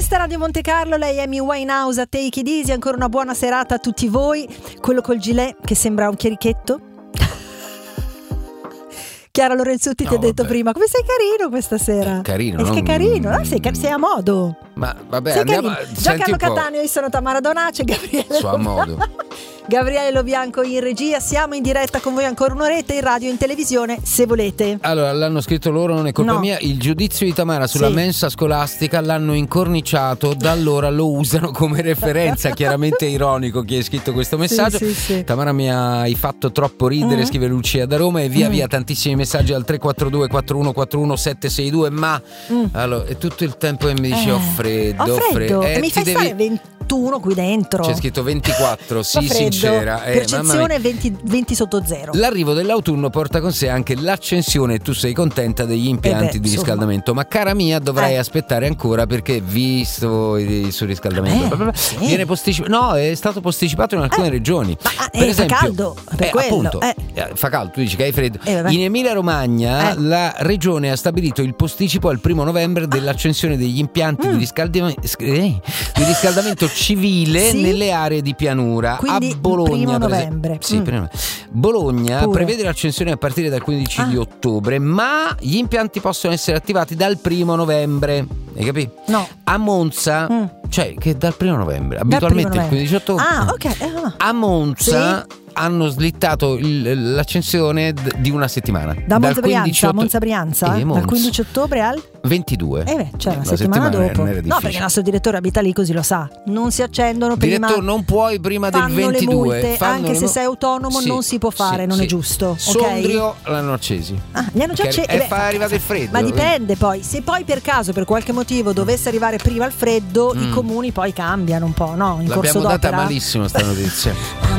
Questa è Radio Monte Carlo, lei è Amy Winehouse a Take It Easy. Ancora una buona serata a tutti voi. Quello col gilet che sembra un chierichetto. Chiara Lorenzutti ti ha detto prima, come sei carino questa sera. Carino, che carino, no? sei a modo. Ma vabbè, sei andiamo. Già Carlo Cattaneo, io sono Tamara Donace, Gabriele Lobianco in regia. Siamo in diretta con voi ancora un'oretta in radio e in televisione, se volete. Allora, l'hanno scritto loro, non è colpa mia. Il giudizio di Tamara sulla mensa scolastica l'hanno incorniciato, da allora lo usano come referenza. Chiaramente ironico chi ha scritto questo messaggio. Sì. Tamara, mi hai fatto troppo ridere, scrive Lucia da Roma, e via tantissimi messaggi al 342 4141 762. Ma allora, è tutto il tempo che mi dici ho freddo. E mi fai stare 21 qui dentro. C'è scritto 24, sì, sincera. Percezione 20 sotto zero. L'arrivo dell'autunno porta con sé anche l'accensione, e tu sei contenta, degli impianti di riscaldamento. Ma cara mia, dovrai aspettare ancora, perché visto il surriscaldamento viene posticipato. No, è stato posticipato in alcune regioni. Per esempio, fa caldo, per quello. Appunto, fa caldo, tu dici che hai freddo. In Emilia Romagna la regione ha stabilito il posticipo al 1 novembre dell'accensione degli impianti di riscaldamento civile nelle aree di pianura. Quindi a Bologna, 1 novembre. Bologna prevede l'accensione a partire dal 15 di ottobre, ma gli impianti possono essere attivati dal 1 novembre. Hai capito? No. A Monza, cioè che dal 1 novembre, abitualmente il 15 ottobre. A Monza hanno slittato l'accensione di una settimana. Da Monza Brianza a Monza Brianza? Dal 15 ottobre al 22. C'è una settimana dopo. No, perché il nostro direttore abita lì, così lo sa. Non si accendono prima. Direttore, non puoi prima del 22. Le multe, anche se sei autonomo non si può fare, non è giusto. Sondrio l'hanno accesi. Li hanno già accesi. È arrivato il freddo. Ma dipende poi. Se poi per caso, per qualche motivo, dovesse arrivare prima il freddo, i comuni poi cambiano un po', no? In corso d'opera. L'abbiamo data malissimo sta notizia.